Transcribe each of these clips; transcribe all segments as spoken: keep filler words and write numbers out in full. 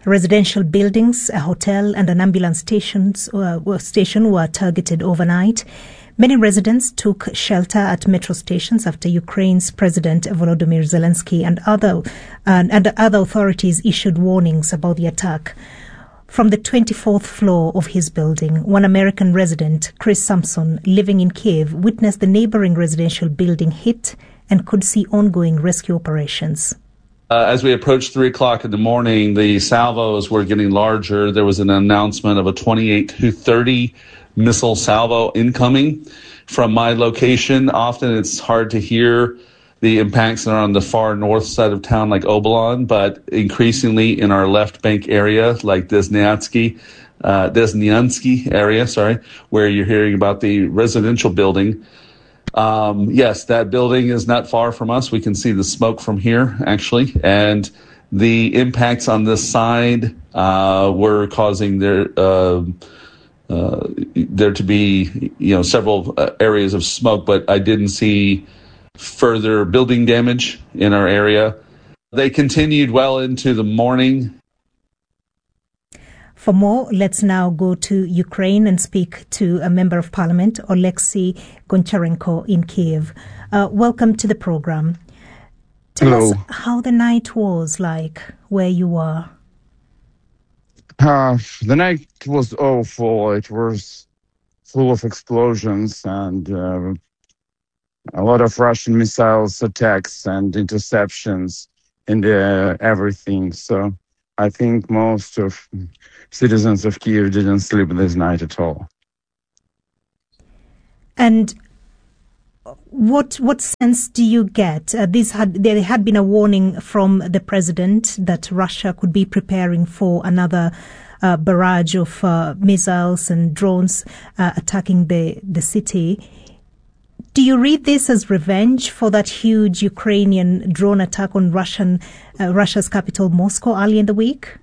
Residential buildings, a hotel and an ambulance stations, uh, station were targeted overnight. Many residents took shelter at metro stations after Ukraine's President Volodymyr Zelensky and other, uh, and other authorities issued warnings about the attack. From the twenty-fourth floor of his building, one American resident, Chris Sampson, living in Kiev, witnessed the neighboring residential building hit and could see ongoing rescue operations. Uh, as we approached three o'clock in the morning, the salvos were getting larger. There was an announcement of a twenty-eight to thirty missile salvo incoming from my location. Often it's hard to hear the impacts that are on the far north side of town, like Obolon, but increasingly in our left bank area, like Desnyansky, uh, Desnyansky area, sorry, where you're hearing about the residential building. Um, yes, that building is not far from us. We can see the smoke from here, actually, and the impacts on this side uh, were causing their uh, uh, there to be, you know, several uh, areas of smoke, but I didn't see further building damage in our area. They continued well into the morning. For more, let's now go to Ukraine and speak to a member of parliament, Oleksiy Goncharenko in Kiev. Uh, welcome to the program. Tell Hello. us how the night was like where you are. Uh, the night was awful. It was full of explosions and uh, a lot of Russian missiles attacks and interceptions and uh, everything. So I think most of citizens of Kiev didn't sleep this night at all. And what what sense do you get? Uh, this had there had been a warning from the president that Russia could be preparing for another uh, barrage of uh, missiles and drones uh, attacking the the city. Do you read this as revenge for that huge Ukrainian drone attack on Russian uh, Russia's capital, Moscow, early in the week?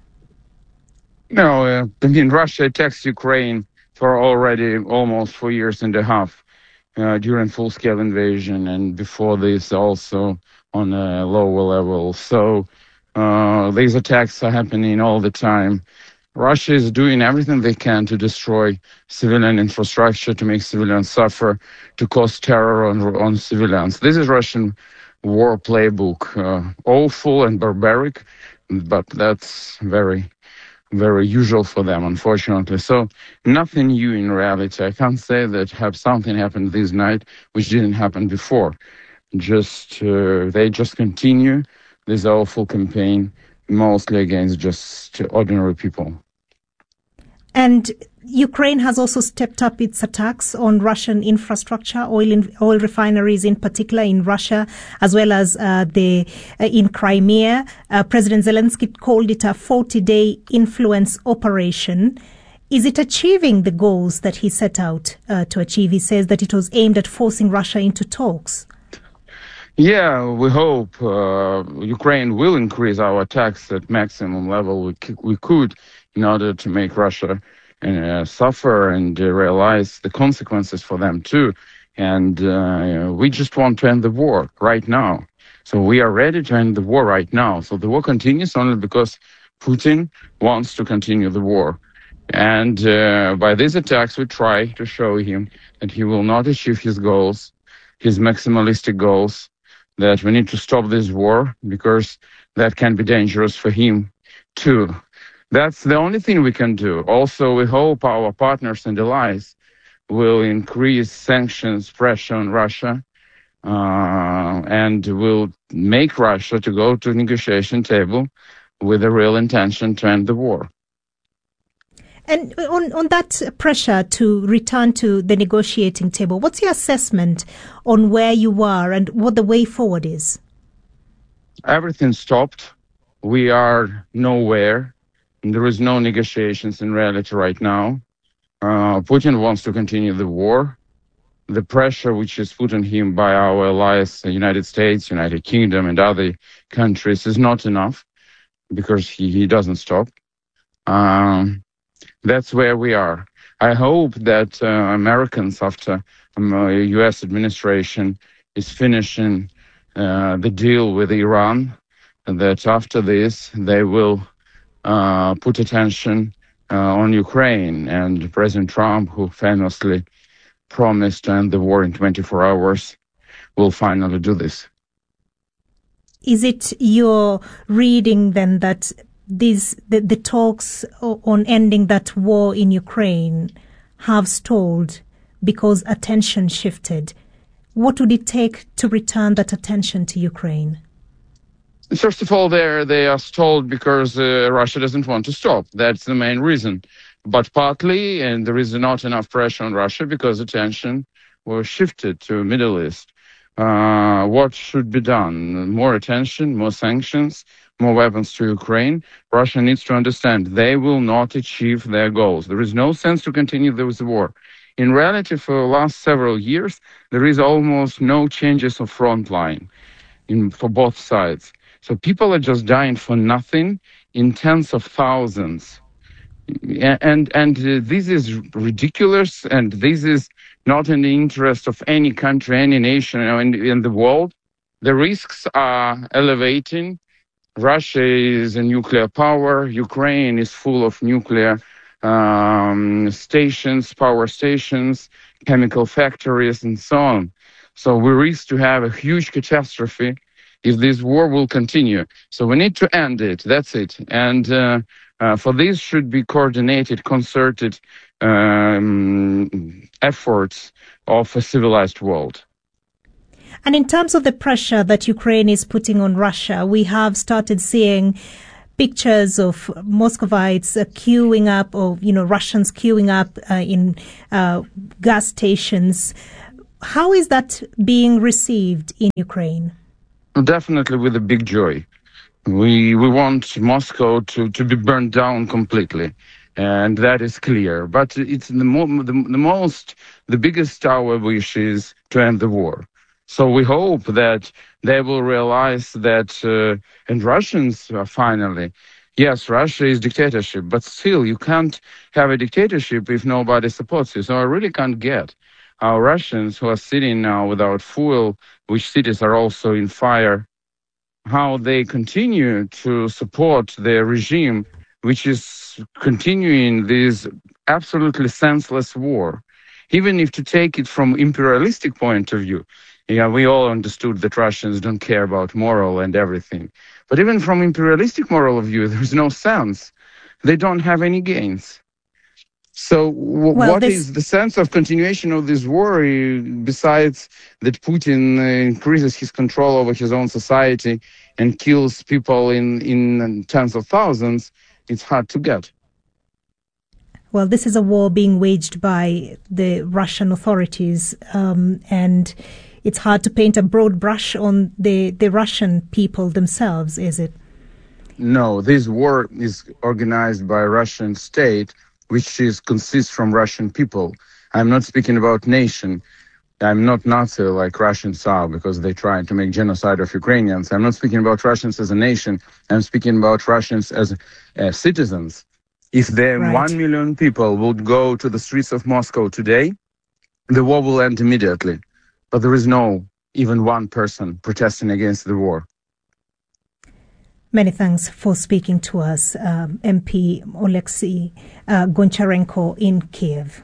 No, uh, I mean, Russia attacks Ukraine for already almost four years and a half uh, during full-scale invasion, and before this also on a lower level. So uh, these attacks are happening all the time. Russia is doing everything they can to destroy civilian infrastructure, to make civilians suffer, to cause terror on, on civilians. This is Russian war playbook, uh, awful and barbaric, but that's very, very usual for them, unfortunately. So nothing new in reality. I can't say that have something happened this night which didn't happen before. Just uh, they just continue this awful campaign, mostly against just ordinary people. And Ukraine has also stepped up its attacks on Russian infrastructure, oil in, oil refineries in particular in Russia, as well as uh, the uh, in Crimea. Uh, President Zelensky called it a forty-day influence operation. Is it achieving the goals that he set out uh, to achieve? He says that it was aimed at forcing Russia into talks. Yeah, we hope uh, Ukraine will increase our attacks at maximum level we, c- we could in order to make Russia uh, suffer and uh, realize the consequences for them too. And uh, we just want to end the war right now. So we are ready to end the war right now. So the war continues only because Putin wants to continue the war. And uh, by these attacks, we try to show him that he will not achieve his goals, his maximalistic goals, that we need to stop this war because that can be dangerous for him too. That's the only thing we can do. Also, we hope our partners and allies will increase sanctions pressure on Russia uh, and will make Russia to go to the negotiation table with a real intention to end the war. And on, on that pressure to return to the negotiating table, what's your assessment on where you are and what the way forward is? Everything stopped. We are nowhere. There is no negotiations in reality right now. Uh, Putin wants to continue the war. The pressure which is put on him by our allies, the United States, United Kingdom, and other countries is not enough because he, he doesn't stop. Um, That's where we are. I hope that uh, Americans, after um, uh, U S administration is finishing uh, the deal with Iran, that after this they will uh, put attention uh, on Ukraine. And President Trump, who famously promised to end the war in twenty-four hours, will finally do this. Is it your reading then that these the, the talks on ending that war in Ukraine have stalled because attention shifted? What would it take to return that attention to Ukraine? First of all, they they are stalled because uh, Russia doesn't want to stop. That's the main reason. But partly, and there is not enough pressure on Russia because attention was shifted to Middle East. Uh, what should be done? More attention, more sanctions, more weapons to Ukraine. Russia needs to understand they will not achieve their goals. There is no sense to continue this war. In reality, for the last several years, there is almost no changes of front line in, for both sides. So people are just dying for nothing in tens of thousands. And and uh, this is ridiculous, and this is not in the interest of any country, any nation in, in the world. The risks are elevating. Russia is a nuclear power. Ukraine is full of nuclear um, stations, power stations, chemical factories, and so on. So we risk to have a huge catastrophe if this war will continue. So we need to end it. That's it. And uh, uh, for this should be coordinated, concerted um, efforts of a civilized world. And in terms of the pressure that Ukraine is putting on Russia, we have started seeing pictures of Muscovites uh, queuing up, or, you know, Russians queuing up uh, in uh, gas stations. How is that being received in Ukraine? Definitely with a big joy. We we want Moscow to, to be burned down completely, and that is clear. But it's the, mo- the, the most, the biggest our wish is to end the war. So we hope that they will realize that, uh, and Russians uh, finally, yes, Russia is dictatorship, but still you can't have a dictatorship if nobody supports you. So I really can't get our Russians who are sitting now without fuel, which cities are also in fire, how they continue to support the regime, which is continuing this absolutely senseless war. Even if to take it from imperialistic point of view, yeah, we all understood that Russians don't care about moral and everything. But even from imperialistic moral of view, there's no sense. They don't have any gains. So w- well, what this... is the sense of continuation of this war besides that Putin uh, increases his control over his own society and kills people in, in tens of thousands? It's hard to get. Well, this is a war being waged by the Russian authorities, um, and it's hard to paint a broad brush on the, the Russian people themselves, is it? No, this war is organized by Russian state, which is consists from Russian people. I'm not speaking about nation. I'm not Nazi like Russians are because they try to make genocide of Ukrainians. I'm not speaking about Russians as a nation. I'm speaking about Russians as uh, citizens. If the right. one million people would go to the streets of Moscow today, the war will end immediately. But there is no even one person protesting against the war. Many thanks for speaking to us, um, M P Oleksiy uh, Goncharenko in Kiev.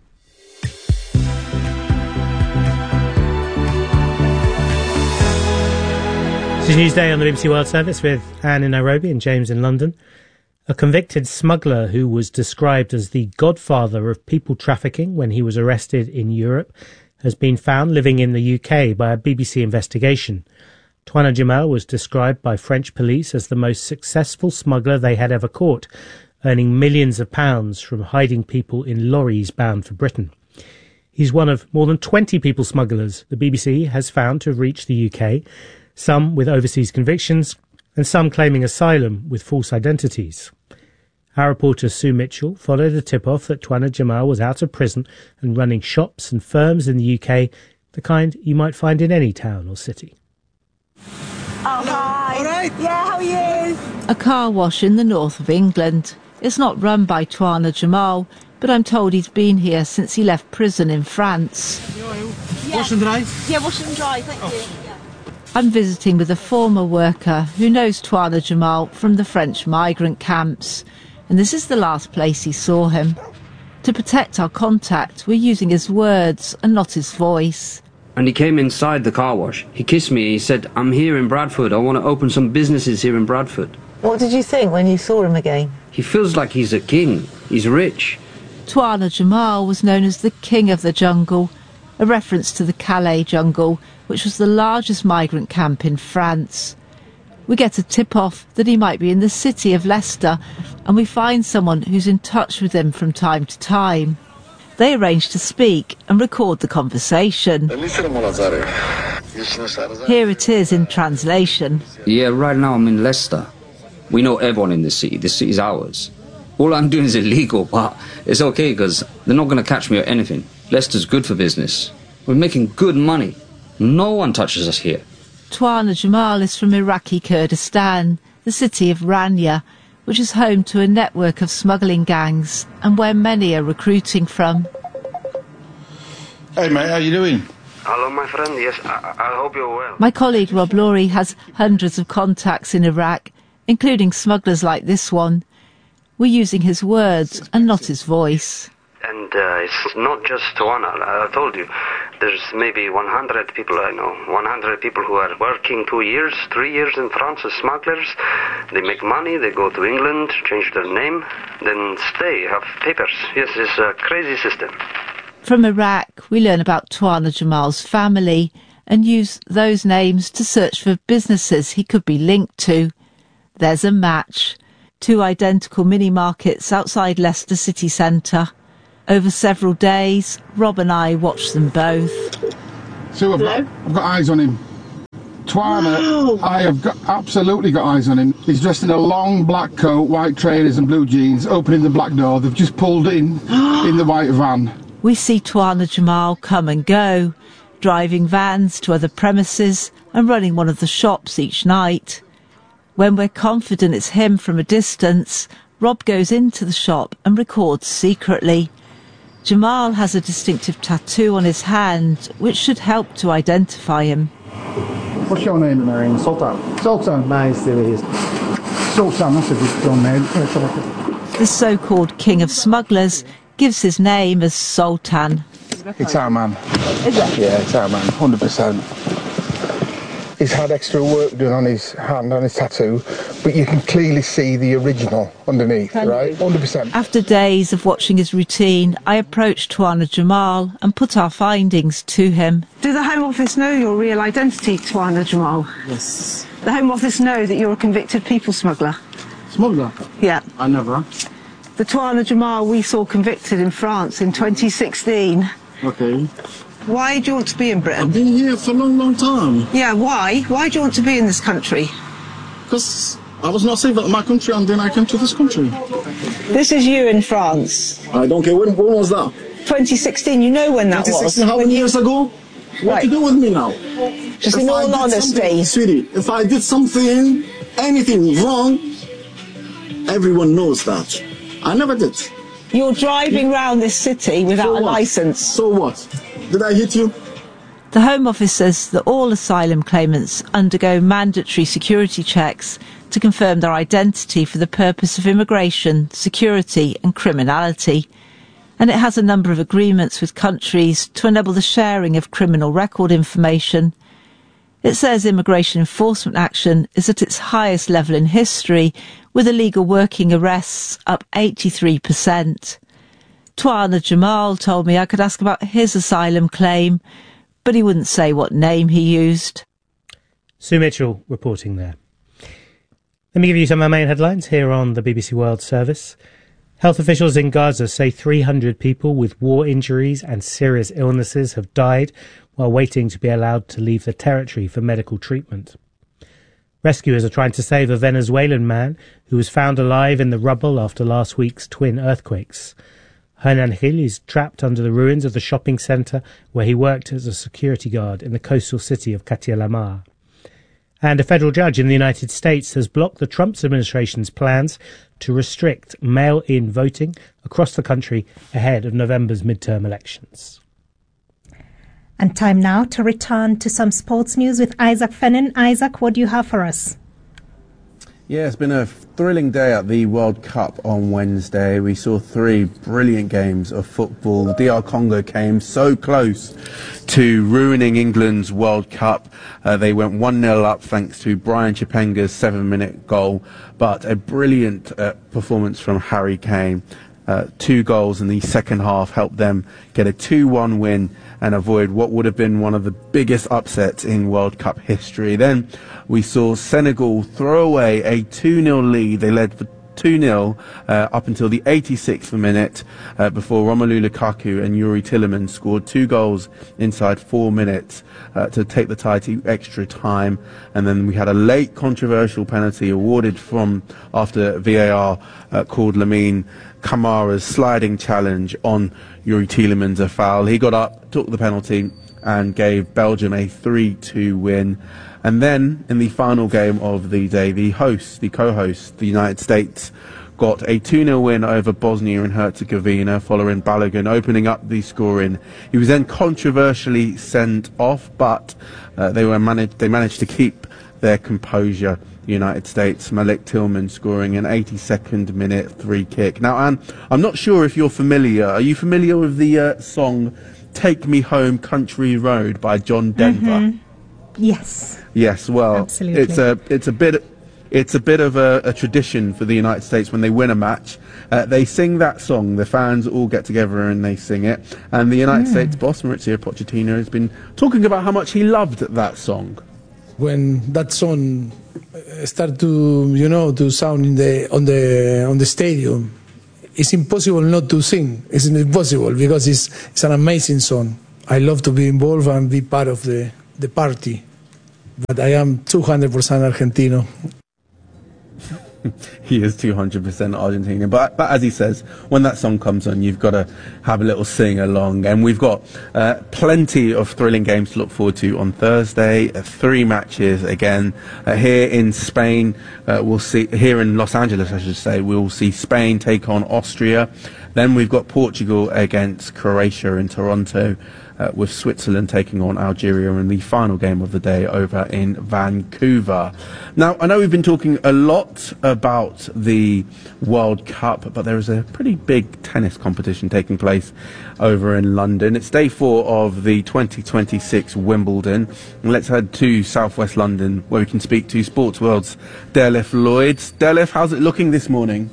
This is Newsday on the B B C World Service with Anne in Nairobi and James in London. A convicted smuggler who was described as the godfather of people trafficking when he was arrested in Europe has been found living in the U K by a B B C investigation. Touana Jamel was described by French police as the most successful smuggler they had ever caught, earning millions of pounds from hiding people in lorries bound for Britain. He's one of more than twenty people smugglers the B B C has found to have reached the U K, some with overseas convictions and some claiming asylum with false identities. Our reporter Sue Mitchell followed a tip-off that Touana Jamel was out of prison and running shops and firms in the U K, the kind you might find in any town or city. Oh, hi. All right. Yeah, how are you? A car wash in the north of England. It's not run by Touana Jamel, but I'm told he's been here since he left prison in France. Yeah. Wash and dry? Yeah, wash and dry, thank oh. you. Yeah. I'm visiting with a former worker who knows Tuana Jamal from the French migrant camps, and this is the last place he saw him. To protect our contact, we're using his words and not his voice. And he came inside the car wash. He kissed me. He said, I'm here in Bradford. I want to open some businesses here in Bradford. What did you think when you saw him again? He feels like he's a king. He's rich. Tuana Jamal was known as the King of the Jungle, a reference to the Calais jungle, which was the largest migrant camp in France. We get a tip-off that he might be in the city of Leicester, and we find someone who's in touch with him from time to time. They arrange to speak and record the conversation. Here it is in translation. Yeah, right now I'm in Leicester. We know everyone in the city. The city's ours. All I'm doing is illegal, but it's okay because they're not going to catch me or anything. Leicester's good for business. We're making good money. No one touches us here. Tuana Jamal is from Iraqi Kurdistan, the city of Rania, which is home to a network of smuggling gangs and where many are recruiting from. Hey mate, how you doing? Hello, my friend. Yes, I, I hope you're well. My colleague Rob Laurie has hundreds of contacts in Iraq, including smugglers like this one. We're using his words and not his voice. And uh, it's not just Tuana. I told you, there's maybe one hundred people I know. one hundred people who are working two years, three years in France as smugglers. They make money, they go to England, change their name, then stay, have papers. Yes, it's a crazy system. From Iraq, we learn about Tuana Jamal's family and use those names to search for businesses he could be linked to. There's a match. Two identical mini-markets outside Leicester city centre. Over several days, Rob and I watched them both. So I've got, I've got eyes on him. Tuana, I have got, absolutely got eyes on him. He's dressed in a long black coat, white trainers and blue jeans, opening the black door. They've just pulled in in the white van. We see Tuana Jamal come and go, driving vans to other premises and running one of the shops each night. When we're confident it's him from a distance, Rob goes into the shop and records secretly. Jamal has a distinctive tattoo on his hand, which should help to identify him. What's your name, Marion? Sultan. Sultan. Nice, there he is. Sultan, that's a good strong name. The so-called king of smugglers gives his name as Sultan. It's our man. Is it? Yeah, it's our man, one hundred percent. He's had extra work done on his hand, on his tattoo, but you can clearly see the original underneath, can right? one hundred percent. After days of watching his routine, I approached Tuana Jamal and put our findings to him. Do the Home Office know your real identity, Tuana Jamal? Yes. The Home Office know that you're a convicted people smuggler? Smuggler? Yeah. I never. The Tuana Jamal we saw convicted in France in twenty sixteen. Okay. Why do you want to be in Britain? I've been here for a long, long time. Yeah, why? Why do you want to be in this country? Because I was not safe at my country and then I came to this country. This is you in France. I don't care. When, when was that? twenty sixteen, you know when that twenty sixteen, was. how many years ago? What Right. to do with me now? Just If in I all did honesty. something- Sweetie, if I did something, anything wrong, everyone knows that. I never did. You're driving round this city without So a what? licence. So what? Did I hit you? The Home Office says that all asylum claimants undergo mandatory security checks to confirm their identity for the purpose of immigration, security and criminality. And it has a number of agreements with countries to enable the sharing of criminal record information. It says immigration enforcement action is at its highest level in history, with illegal working arrests up eighty-three percent. Tuana Jamal told me I could ask about his asylum claim, but he wouldn't say what name he used. Sue Mitchell reporting there. Let me give you some of our main headlines here on the B B C World Service. Health officials in Gaza say three hundred people with war injuries and serious illnesses have died while waiting to be allowed to leave the territory for medical treatment. Rescuers are trying to save a Venezuelan man who was found alive in the rubble after last week's twin earthquakes. Hernan Gil is trapped under the ruins of the shopping centre where he worked as a security guard in the coastal city of Katia La Mar. And a federal judge in the United States has blocked the Trump administration's plans to restrict mail-in voting across the country ahead of November's midterm elections. And time now to return to some sports news with Isaac Fennin. Isaac, what do you have for us? Yeah, it's been a thrilling day at the World Cup on Wednesday. We saw three brilliant games of football. The D R Congo came so close to ruining England's World Cup. Uh, they went one nil up thanks to Brian Chipenga's seven-minute goal, but a brilliant uh, performance from Harry Kane. Uh, two goals in the second half helped them get a two one win and avoid what would have been one of the biggest upsets in World Cup history. Then we saw Senegal throw away a two nil lead. They led for two nil uh, up until the eighty-sixth minute uh, before Romelu Lukaku and Yuri Tielemans scored two goals inside four minutes uh, to take the tie to extra time. And then we had a late controversial penalty awarded from after V A R uh, called Lamine Camara's sliding challenge on Yuri Tielemans a foul. He got up, took the penalty and gave Belgium a three two win. And then in the final game of the day, the host, the co-host, the United States, got a two nil win over Bosnia and Herzegovina following Balogun opening up the scoring. He was then controversially sent off, but uh, they were managed they managed to keep their composure. The United States, Malik Tillman scoring an eighty-second minute free kick. Now, Anne, I'm not sure if you're familiar. Are you familiar with the uh, song Take Me Home Country Road by John Denver? Mm-hmm. Yes. Yes, well, Absolutely. it's a it's a bit it's a bit of a, a tradition for the United States when they win a match. Uh, they sing that song. The fans all get together and they sing it. And the United mm. States boss, Mauricio Pochettino, has been talking about how much he loved that song. When that song start to, you know, to sound in the on the on the stadium, it's impossible not to sing. It's impossible because it's it's an amazing song. I love to be involved and be part of the the party, but I am two hundred percent Argentino. He is two hundred percent Argentinian, but, but as he says, when that song comes on, you've got to have a little sing along. And we've got uh, plenty of thrilling games to look forward to on Thursday. Uh, three matches again uh, here in Spain. Uh, we'll see here in Los Angeles, I should say. We'll see Spain take on Austria. Then we've got Portugal against Croatia in Toronto. Uh, with Switzerland taking on Algeria in the final game of the day over in Vancouver. Now, I know we've been talking a lot about the World Cup, but there is a pretty big tennis competition taking place over in London. It's day four of the twenty twenty-six Wimbledon. And let's head to southwest London, where we can speak to Sports World's Derlif Lloyd. Derlif, how's it looking this morning?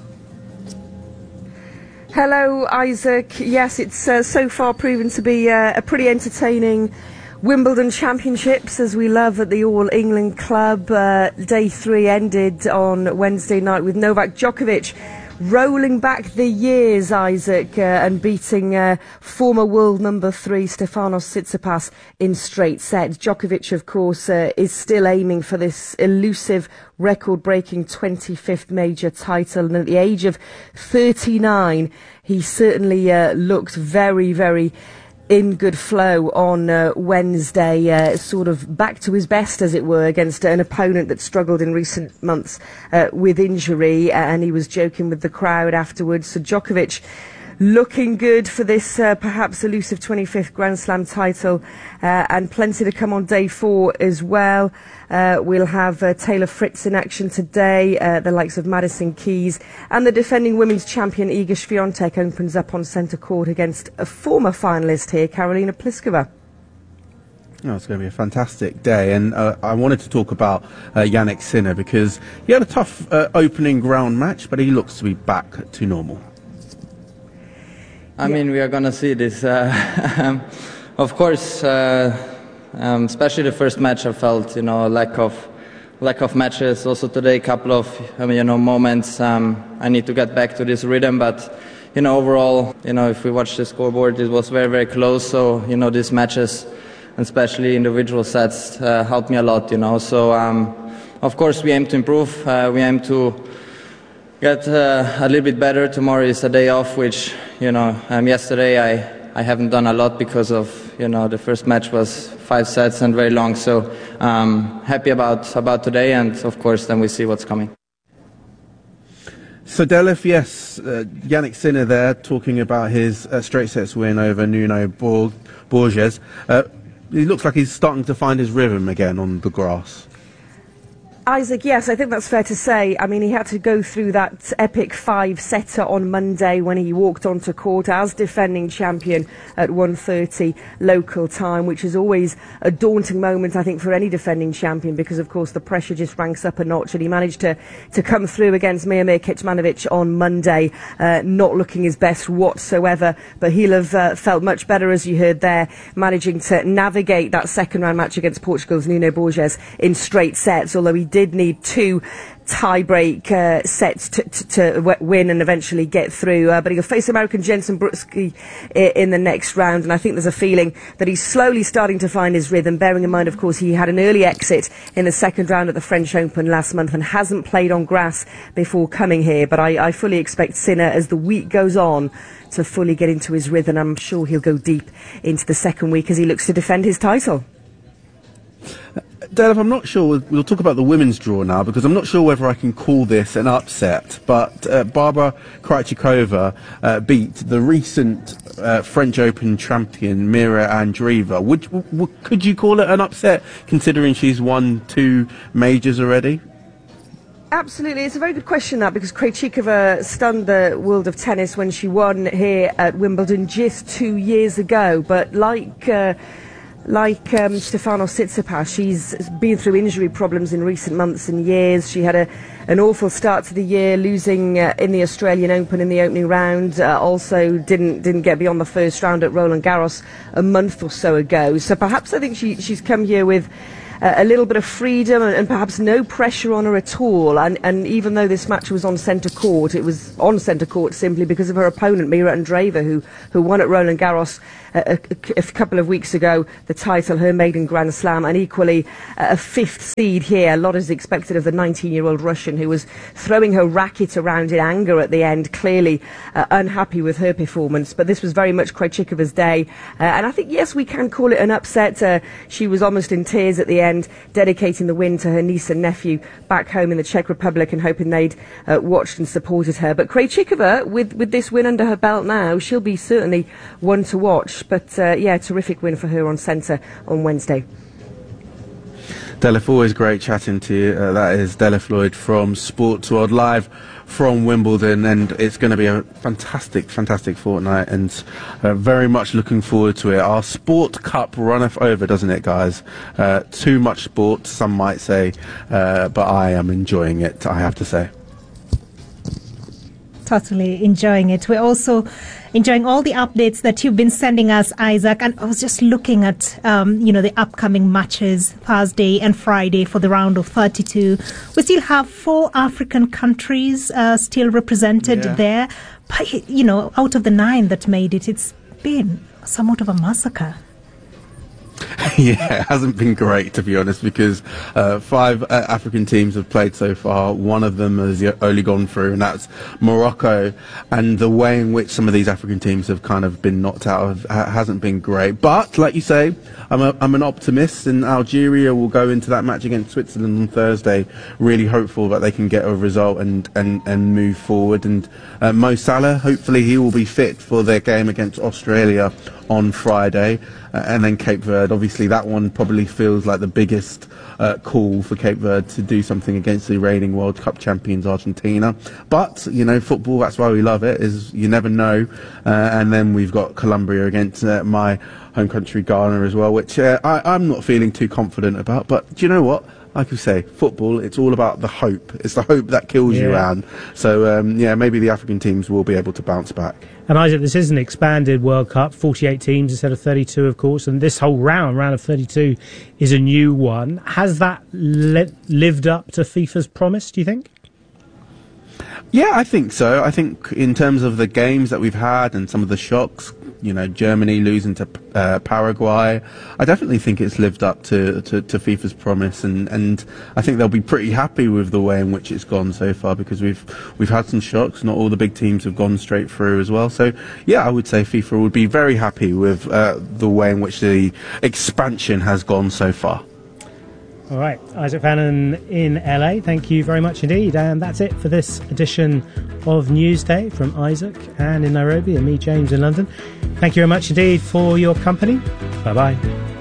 Hello, Isaac. Yes, it's uh, so far proven to be uh, a pretty entertaining Wimbledon Championships, as we love at the All England Club. Uh, day three ended on Wednesday night with Novak Djokovic rolling back the years, Isaac, uh, and beating uh, former world number three Stefanos Tsitsipas in straight sets. Djokovic, of course, uh, is still aiming for this elusive record-breaking twenty-fifth major title, and at the age of thirty-nine, he certainly uh, looked very, very in good flow on uh, Wednesday, uh, sort of back to his best, as it were, against an opponent that struggled in recent months uh, with injury, and he was joking with the crowd afterwards. So Djokovic looking good for this uh, perhaps elusive twenty-fifth Grand Slam title, uh, and plenty to come on day four as well. Uh, we'll have uh, Taylor Fritz in action today, uh, the likes of Madison Keys, and the defending women's champion Iga Swiatek opens up on centre court against a former finalist here, Karolina Pliskova. Oh, it's going to be a fantastic day, and uh, I wanted to talk about uh, Jannik Sinner because he had a tough uh, opening round match, but he looks to be back to normal. I mean, we are going to see this. Uh, of course, uh, um, especially the first match, I felt, you know, lack of lack of matches. Also today, a couple of, I mean, you know, moments. Um, I need to get back to this rhythm, but, you know, overall, you know, if we watch the scoreboard, it was very, very close. So, you know, these matches, especially individual sets, uh, helped me a lot, you know. So, um, of course, we aim to improve. Uh, we aim to get uh, a little bit better. Tomorrow is a day off, which, you know, um, yesterday I, I haven't done a lot because of, you know, the first match was five sets and very long. So um, happy about, about today, and of course then we see what's coming. So Derlif, yes, uh, Jannik Sinner there talking about his uh, straight sets win over Nuno Borges. Uh, he looks like he's starting to find his rhythm again on the grass. Isaac, yes, I think that's fair to say. I mean, he had to go through that epic five-setter on Monday when he walked onto court as defending champion at one thirty local time, which is always a daunting moment, I think, for any defending champion because, of course, the pressure just ranks up a notch. And he managed to, to come through against Miomir Kecmanovic on Monday, uh, not looking his best whatsoever. But he'll have uh, felt much better, as you heard there, managing to navigate that second-round match against Portugal's Nuno Borges in straight sets, although he did need two tie-break uh, sets to, to, to win and eventually get through. Uh, but he'll face American Jenson Bruschi in the next round, and I think there's a feeling that he's slowly starting to find his rhythm, bearing in mind, of course, he had an early exit in the second round at the French Open last month and hasn't played on grass before coming here. But I, I fully expect Sinner, as the week goes on, to fully get into his rhythm. I'm sure he'll go deep into the second week as he looks to defend his title. Dave, I'm not sure, we'll talk about the women's draw now, because I'm not sure whether I can call this an upset, but uh, Barbara Krejcikova uh, beat the recent uh, French Open champion Mira Andreeva. Would, w- could you call it an upset, considering she's won two majors already? Absolutely. It's a very good question, that, because Krejcikova stunned the world of tennis when she won here at Wimbledon just two years ago, but like... Uh, Like um, Stefanos Tsitsipas, she's been through injury problems in recent months and years. She had a, an awful start to the year, losing uh, in the Australian Open in the opening round. Uh, also didn't didn't get beyond the first round at Roland Garros a month or so ago. So perhaps I think she she's come here with uh, a little bit of freedom and, and perhaps no pressure on her at all. And, and even though this match was on centre court, it was on centre court simply because of her opponent, Mira Andreeva, who, who won at Roland Garros A, a, a couple of weeks ago, the title, her maiden Grand Slam, and equally uh, a fifth seed here. A lot is expected of the nineteen-year-old Russian, who was throwing her racket around in anger at the end, clearly uh, unhappy with her performance. But this was very much Krejcikova's day, uh, and I think, yes, we can call it an upset. Uh, she was almost in tears at the end, dedicating the win to her niece and nephew back home in the Czech Republic, and hoping they'd uh, watched and supported her. But Krejcikova, with, with this win under her belt now, she'll be certainly one to watch. But, uh, yeah, terrific win for her on centre on Wednesday. Delif, always great chatting to you. Uh, that is Della Floyd from Sports World, live from Wimbledon, and it's going to be a fantastic, fantastic fortnight, and uh, very much looking forward to it. Our Sport Cup runneth over, doesn't it, guys? Uh, too much sport, some might say, uh, but I am enjoying it, I have to say. Totally enjoying it. We're also enjoying all the updates that you've been sending us, Isaac. And I was just looking at, um, you know, the upcoming matches, Thursday and Friday for the round of thirty-two. We still have four African countries uh, still represented yeah. there. But, you know, out of the nine that made it, it's been somewhat of a massacre. Yeah, it hasn't been great, to be honest, because uh, five uh, African teams have played so far. One of them has only gone through, and that's Morocco. And the way in which some of these African teams have kind of been knocked out of ha- hasn't been great. But, like you say, I'm, a, I'm an optimist, and Algeria will go into that match against Switzerland on Thursday really hopeful that they can get a result and, and, and move forward. And uh, Mo Salah, hopefully he will be fit for their game against Australia on Friday. Uh, and then Cape Verde, obviously that one probably feels like the biggest uh, call for Cape Verde to do something against the reigning World Cup champions Argentina. But, you know, football, that's why we love it, is you never know. Uh, and then we've got Colombia against uh, my home country Ghana as well, which uh, I, I'm not feeling too confident about. But do you know what? Like you say, football, it's all about the hope. It's the hope that kills yeah. you, Anne. So, um, yeah, maybe the African teams will be able to bounce back. And Isaac, this is an expanded World Cup, forty-eight teams instead of thirty-two, of course, and this whole round, round of thirty-two, is a new one. Has that li- lived up to FIFA's promise, do you think? Yeah, I think so. I think in terms of the games that we've had and some of the shocks, you know, Germany losing to uh, Paraguay, I definitely think it's lived up to, to, to FIFA's promise, and, and I think they'll be pretty happy with the way in which it's gone so far, because we've we've had some shocks. Not all the big teams have gone straight through as well. So, yeah, I would say FIFA would be very happy with uh, the way in which the expansion has gone so far. All right, Isaac Fannin in L A, thank you very much indeed. And that's it for this edition of Newsday from Isaac and in Nairobi, and me, James, in London. Thank you very much indeed for your company. Bye-bye.